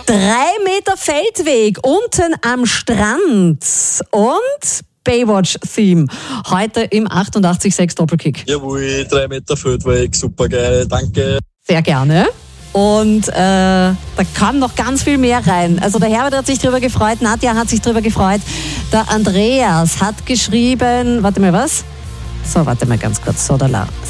3 Meter Feldweg unten am Strand und Baywatch-Theme. Heute im 88.6 Doppelkick. Jawohl, 3 Meter Feldweg, super geil, danke. Sehr gerne. Und da kam noch ganz viel mehr rein. Also der Herbert hat sich drüber gefreut, Nadja hat sich drüber gefreut, der Andreas hat geschrieben, warte mal, was? So, warte mal ganz kurz. So,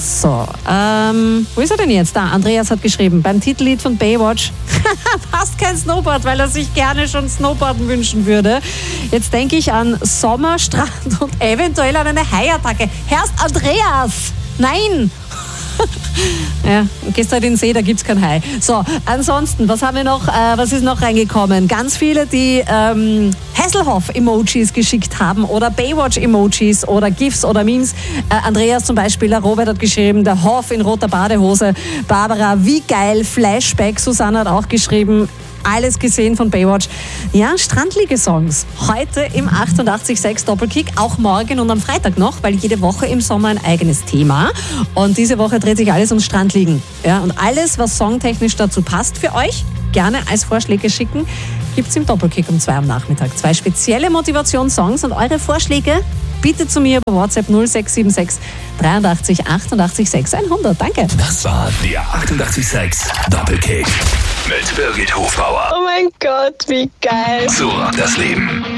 wo ist er denn jetzt? Da, Andreas hat geschrieben, beim Titellied von Baywatch passt kein Snowboard, weil er sich gerne schon Snowboarden wünschen würde. Jetzt denke ich an Sommer, Strand und eventuell an eine Haiattacke. Herrst Andreas! Nein! Ja, gehst halt in den See, da gibt's kein Hai. So, ansonsten, was haben wir noch? Was ist noch reingekommen? Ganz viele, die Hasselhoff-Emojis geschickt haben oder Baywatch-Emojis oder GIFs oder Memes. Andreas zum Beispiel, der Robert hat geschrieben, der Hoff in roter Badehose. Barbara, wie geil, Flashback. Susanne hat auch geschrieben, alles gesehen von Baywatch. Ja, Strandliege-Songs. Heute im 88.6 Doppelkick, auch morgen und am Freitag noch, weil jede Woche im Sommer ein eigenes Thema. Und diese Woche dreht sich alles ums Strandliegen. Ja, und alles, was songtechnisch dazu passt für euch, gerne als Vorschläge schicken, gibt's im Doppelkick um 2 am Nachmittag. 2 spezielle Motivationssongs und eure Vorschläge bitte zu mir über WhatsApp 0676 83 88 600. Danke. Das war der 88.6 Doppelkick mit Birgit Hofbauer. Oh mein Gott, wie geil. So, das Leben.